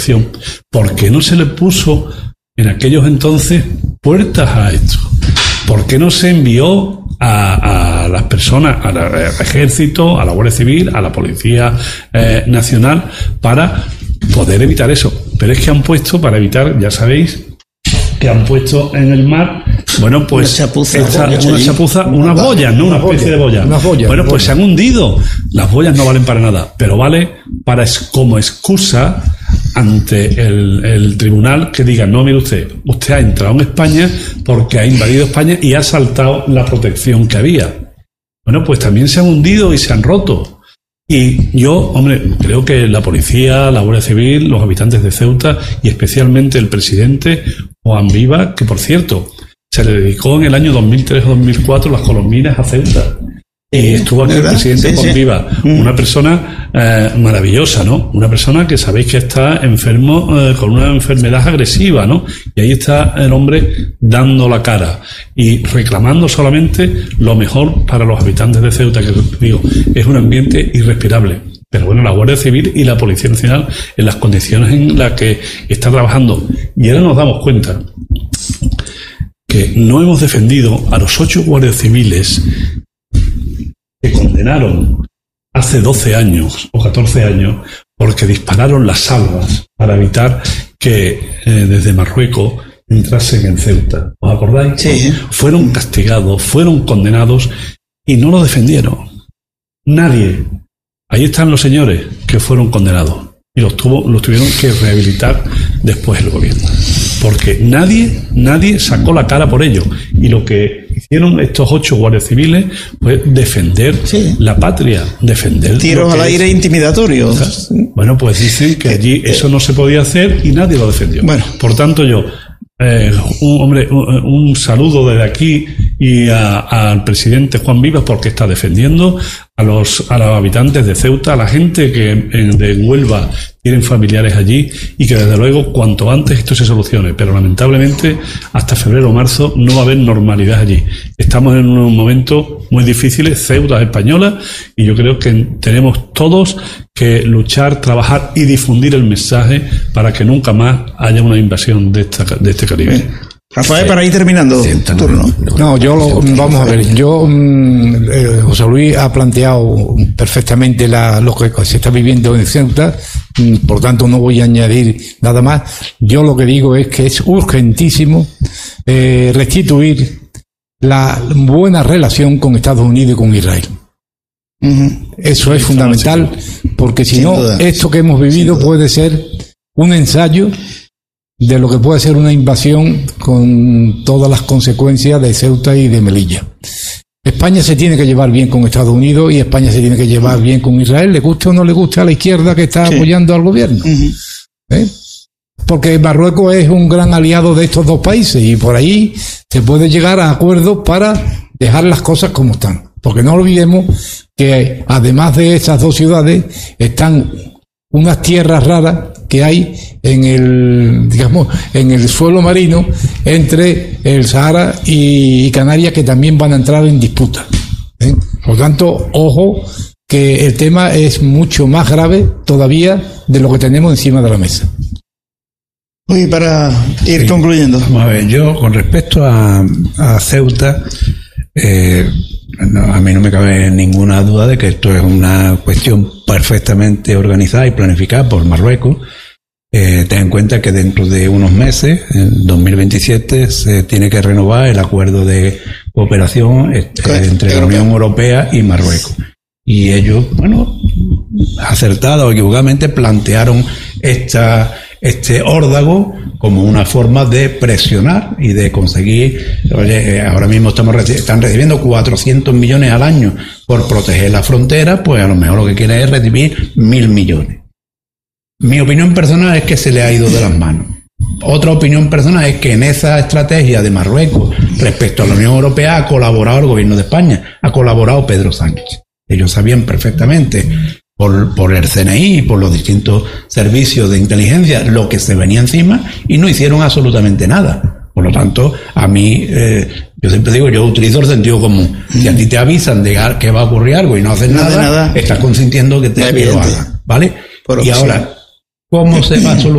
situación, ¿por qué no se le puso en aquellos entonces puertas a esto? ¿Por qué no se envió a las personas, al ejército, a la Guardia Civil, a la Policía Nacional, para poder evitar eso? Pero es que han puesto, para evitar, ya sabéis, que han puesto en el mar, bueno, pues una chapuza, unas boyas, ¿no? Una especie de boyas. Bueno, pues se han hundido. Las boyas no valen para nada, pero vale como excusa ante el tribunal que diga: no, mire usted ha entrado en España porque ha invadido España y ha saltado la protección que había. Bueno, pues también se han hundido y se han roto. Y yo, hombre, creo que la policía, la Guardia Civil, los habitantes de Ceuta y especialmente el presidente Juan Vivas, que por cierto se le dedicó en el año 2003 o 2004 las colombinas a Ceuta. Y estuvo aquí el presidente Juan Vivas, una persona maravillosa, ¿no? Una persona que sabéis que está enfermo con una enfermedad agresiva, ¿no? Y ahí está el hombre dando la cara y reclamando solamente lo mejor para los habitantes de Ceuta, que digo, es un ambiente irrespirable. Pero bueno, la Guardia Civil y la Policía Nacional, en las condiciones en las que está trabajando, y ahora nos damos cuenta que no hemos defendido a los 8 guardias civiles que condenaron hace 12 años o 14 años porque dispararon las salvas para evitar que desde Marruecos entrasen en Ceuta. ¿Os acordáis? Sí. Fueron castigados, fueron condenados y no lo defendieron. Nadie. Ahí están los señores que fueron condenados y los tuvieron que rehabilitar después el gobierno. Porque nadie sacó la cara por ello. Y lo que hicieron estos 8 guardias civiles fue defender la patria, defender... Tiros al aire intimidatorios. Bueno, pues dicen que allí eso no se podía hacer y nadie lo defendió. Bueno. Por tanto, yo... un saludo desde aquí y al presidente Juan Vivas, porque está defendiendo a los habitantes de Ceuta, a la gente que de Huelva tienen familiares allí, y que desde luego cuanto antes esto se solucione. Pero lamentablemente hasta febrero o marzo no va a haber normalidad allí. Estamos en unos momentos muy difíciles. Ceuta es española y yo creo que tenemos todos que luchar, trabajar y difundir el mensaje para que nunca más haya una invasión de este Caribe. Rafael, para ir terminando tu turno. Vamos a ver, José Luis ha planteado perfectamente lo que se está viviendo en Ceuta, por tanto no voy a añadir nada más. Yo lo que digo es que es urgentísimo restituir la buena relación con Estados Unidos y con Israel. Eso es fundamental, porque si no, esto que hemos vivido puede ser un ensayo de lo que puede ser una invasión con todas las consecuencias de Ceuta y de Melilla. España se tiene que llevar bien con Estados Unidos y España se tiene que llevar bien con Israel, le guste o no le guste a la izquierda que está apoyando al gobierno. Porque Marruecos es un gran aliado de estos dos países y por ahí se puede llegar a acuerdos para dejar las cosas como están. Porque no olvidemos que además de esas dos ciudades están unas tierras raras que hay en el suelo marino entre el Sahara y Canarias, que también van a entrar en disputa. Por tanto, ojo, que el tema es mucho más grave todavía de lo que tenemos encima de la mesa. Oye, para ir concluyendo. Vamos a ver, yo con respecto a Ceuta, a mí no me cabe ninguna duda de que esto es una cuestión perfectamente organizada y planificada por Marruecos. Ten en cuenta que dentro de unos meses, en 2027, se tiene que renovar el acuerdo de cooperación entre la Unión Europea y Marruecos. Y ellos, acertada o equivocadamente, plantearon este órdago como una forma de presionar y de conseguir. Ahora mismo están recibiendo 400 millones al año por proteger la frontera, pues a lo mejor lo que quieren es recibir 1.000 millones. Mi opinión personal es que se le ha ido de las manos. Otra opinión personal es que en esa estrategia de Marruecos respecto a la Unión Europea ha colaborado el gobierno de España, ha colaborado Pedro Sánchez. Ellos sabían perfectamente por el CNI y por los distintos servicios de inteligencia lo que se venía encima y no hicieron absolutamente nada. Por lo tanto, a mí, yo siempre digo, yo utilizo el sentido común. Si a ti te avisan de que va a ocurrir algo y no haces nada, estás consintiendo que lo hagan, ¿vale? Y ahora, ¿cómo se va a solucionar?